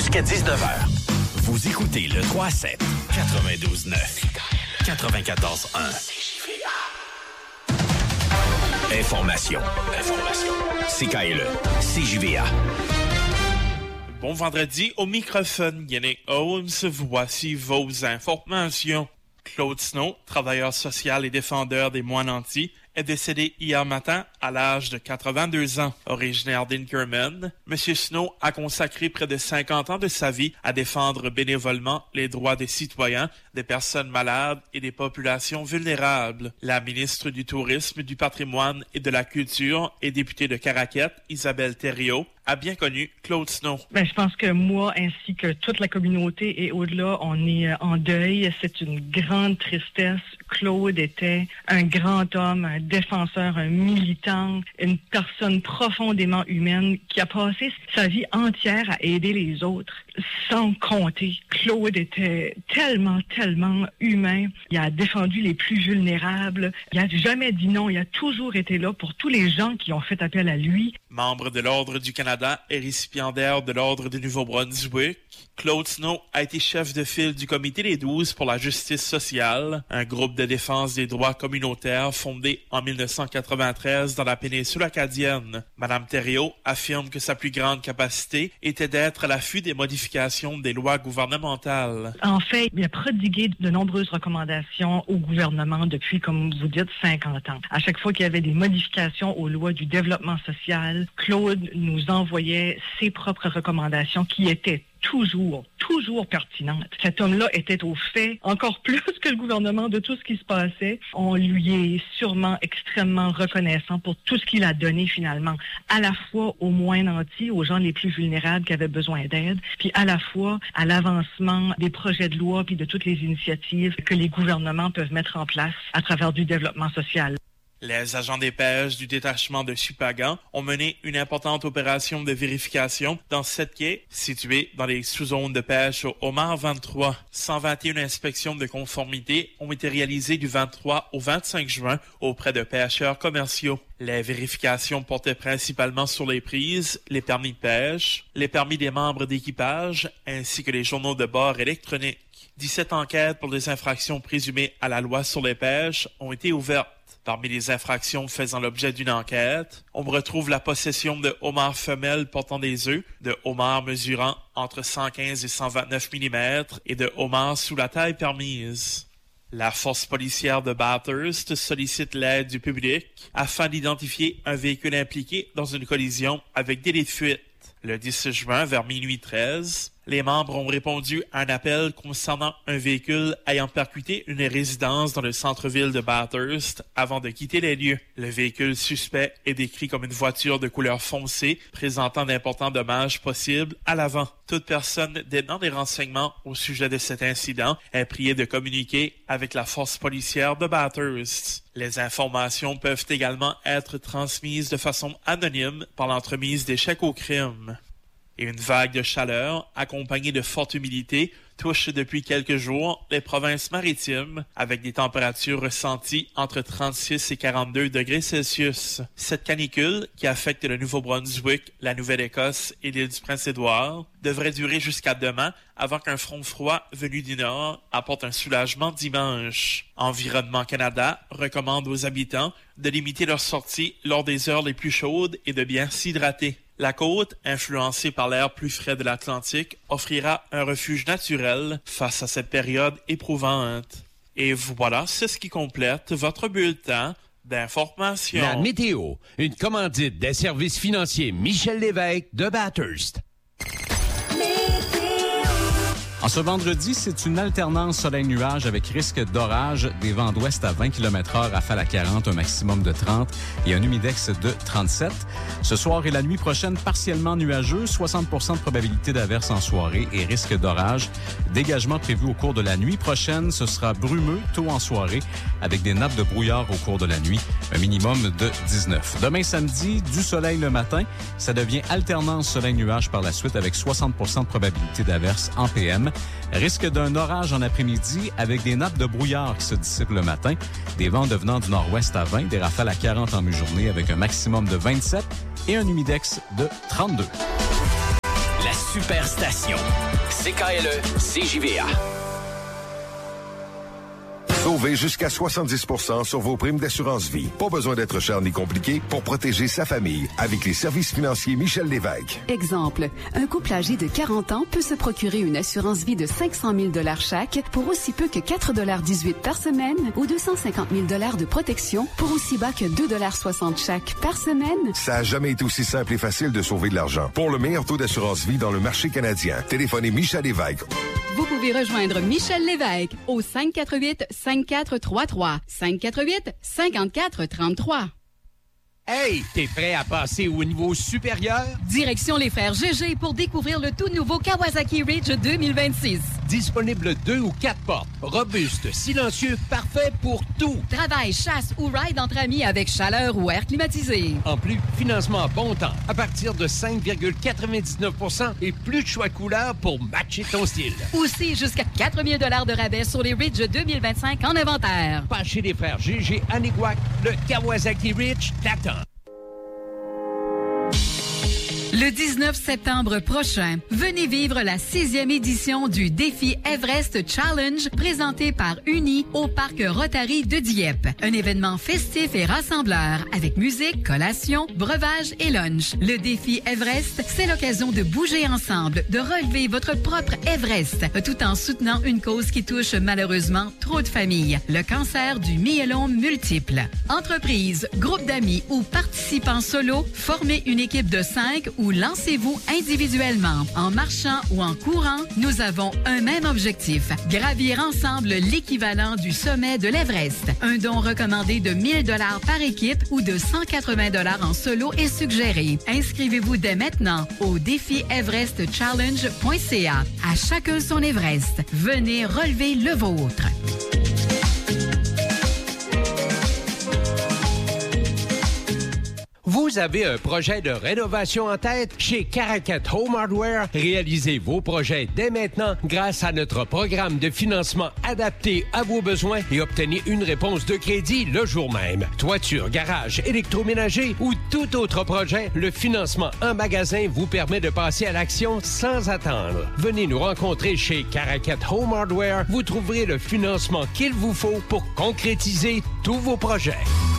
jusqu'à 19h. Vous écoutez le 3-7, 92.9, 94.1. Information. CKLE, CJVA. Bon vendredi, au microphone, Yannick Holmes, voici vos informations. Claude Snow, travailleur social et défendeur des moines nantis, est décédé hier matin à l'âge de 82 ans. Originaire d'Inkerman, M. Snow a consacré près de 50 ans de sa vie à défendre bénévolement les droits des citoyens, des personnes malades et des populations vulnérables. La ministre du Tourisme, du Patrimoine et de la Culture et députée de Caraquette, Isabelle Thériault, a bien connu Claude Snow. Je pense que moi, ainsi que toute la communauté et au-delà, on est en deuil. C'est une grande tristesse. Claude était un grand homme, un défenseur, un militant, une personne profondément humaine qui a passé sa vie entière à aider les autres sans compter. Claude était tellement humain. Il a défendu les plus vulnérables. Il n'a jamais dit non. Il a toujours été là pour tous les gens qui ont fait appel à lui. Membre de l'Ordre du Canada et récipiendaire de l'Ordre du Nouveau-Brunswick, Claude Snow a été chef de file du Comité des 12 pour la justice sociale, un groupe de défense des droits communautaires fondé en 1993 dans la péninsule acadienne. Madame Thériault affirme que sa plus grande capacité était d'être à l'affût des modifications des lois gouvernementales. En fait, il a prodigué de nombreuses recommandations au gouvernement depuis, comme vous dites, 50 ans. À chaque fois qu'il y avait des modifications aux lois du développement social, Claude nous envoyait ses propres recommandations qui étaient toujours pertinente. Cet homme-là était au fait, encore plus que le gouvernement, de tout ce qui se passait. On lui est sûrement extrêmement reconnaissant pour tout ce qu'il a donné finalement, à la fois aux moins nantis, aux gens les plus vulnérables qui avaient besoin d'aide, puis à la fois à l'avancement des projets de loi puis de toutes les initiatives que les gouvernements peuvent mettre en place à travers du développement social. Les agents des pêches du détachement de Chupagan ont mené une importante opération de vérification dans 7 quais situés dans les sous-zones de pêche au homard 23. 121 inspections de conformité ont été réalisées du 23 au 25 juin auprès de pêcheurs commerciaux. Les vérifications portaient principalement sur les prises, les permis de pêche, les permis des membres d'équipage ainsi que les journaux de bord électroniques. 17 enquêtes pour des infractions présumées à la loi sur les pêches ont été ouvertes. Parmi les infractions faisant l'objet d'une enquête, on retrouve la possession de homards femelles portant des œufs, de homards mesurant entre 115 et 129 mm et de homards sous la taille permise. La force policière de Bathurst sollicite l'aide du public afin d'identifier un véhicule impliqué dans une collision avec délit de fuite. Le 10 juin, vers minuit 13, les membres ont répondu à un appel concernant un véhicule ayant percuté une résidence dans le centre-ville de Bathurst avant de quitter les lieux. Le véhicule suspect est décrit comme une voiture de couleur foncée présentant d'importants dommages possibles à l'avant. Toute personne détenant des renseignements au sujet de cet incident est priée de communiquer avec la force policière de Bathurst. Les informations peuvent également être transmises de façon anonyme par l'entremise des chèques au crime. Et une vague de chaleur, accompagnée de forte humidité, touche depuis quelques jours les provinces maritimes, avec des températures ressenties entre 36 et 42 degrés Celsius. Cette canicule, qui affecte le Nouveau-Brunswick, la Nouvelle-Écosse et l'île du Prince-Édouard, devrait durer jusqu'à demain avant qu'un front froid venu du nord apporte un soulagement dimanche. Environnement Canada recommande aux habitants de limiter leurs sorties lors des heures les plus chaudes et de bien s'hydrater. La côte, influencée par l'air plus frais de l'Atlantique, offrira un refuge naturel face à cette période éprouvante. Et voilà, c'est ce qui complète votre bulletin d'information. La météo, une commandite des services financiers Michel Lévesque de Bathurst. En ce vendredi, c'est une alternance soleil-nuage avec risque d'orage, des vents d'ouest à 20 km/h, rafales à 40, un maximum de 30 et un humidex de 37. Ce soir et la nuit prochaine, partiellement nuageux, 60% de probabilité d'averse en soirée et risque d'orage. Dégagement prévu au cours de la nuit prochaine, ce sera brumeux tôt en soirée avec des nappes de brouillard au cours de la nuit, un minimum de 19. Demain samedi, du soleil le matin, ça devient alternance soleil-nuage par la suite avec 60% de probabilité d'averse en PM. Risque d'un orage en après-midi avec des nappes de brouillard qui se dissipent le matin, des vents devenant du nord-ouest à 20, des rafales à 40 en mi-journée avec un maximum de 27 et un humidex de 32. La superstation. CKLE, CJVA. Sauvez jusqu'à 70% sur vos primes d'assurance vie. Pas besoin d'être cher ni compliqué pour protéger sa famille avec les services financiers Michel Lévesque. Exemple, un couple âgé de 40 ans peut se procurer une assurance vie de 500 000 $ chaque pour aussi peu que 4,18 $ par semaine ou 250 000 $ de protection pour aussi bas que 2,60 $ chaque par semaine. Ça n'a jamais été aussi simple et facile de sauver de l'argent. Pour le meilleur taux d'assurance vie dans le marché canadien, téléphonez Michel Lévesque. Vous pouvez rejoindre Michel Lévesque au 548-5433. 548-5433. Hey, t'es prêt à passer au niveau supérieur? Direction les frères GG pour découvrir le tout nouveau Kawasaki Ridge 2026. Disponible 2 ou 4 portes. Robuste, silencieux, parfait pour tout. Travail, chasse ou ride entre amis avec chaleur ou air climatisé. En plus, financement bon temps à partir de 5,99 % et plus de choix de couleurs pour matcher ton style. Aussi, jusqu'à 4 000 $ de rabais sur les Ridge 2025 en inventaire. Pas chez les frères GG à Niguac, le Kawasaki Ridge t'attend. Le 19 septembre prochain, venez vivre la 6e édition du défi Everest Challenge présenté par Uni au parc Rotary de Dieppe. Un événement festif et rassembleur avec musique, collation, breuvage et lunch. Le défi Everest, c'est l'occasion de bouger ensemble, de relever votre propre Everest, tout en soutenant une cause qui touche malheureusement trop de familles, le cancer du myélome multiple. Entreprises, groupes d'amis ou participants solo, formez une équipe de 5 ou lancez-vous individuellement. En marchant ou en courant, nous avons un même objectif. Gravir ensemble l'équivalent du sommet de l'Everest. Un don recommandé de 1 000 $ par équipe ou de 180 $ en solo est suggéré. Inscrivez-vous dès maintenant au défieverestchallenge.ca. À chacun son Everest. Venez relever le vôtre. Vous avez un projet de rénovation en tête? Chez Caracat Home Hardware, réalisez vos projets dès maintenant grâce à notre programme de financement adapté à vos besoins et obtenez une réponse de crédit le jour même. Toiture, garage, électroménager ou tout autre projet, le financement en magasin vous permet de passer à l'action sans attendre. Venez nous rencontrer chez Caracat Home Hardware. Vous trouverez le financement qu'il vous faut pour concrétiser tous vos projets.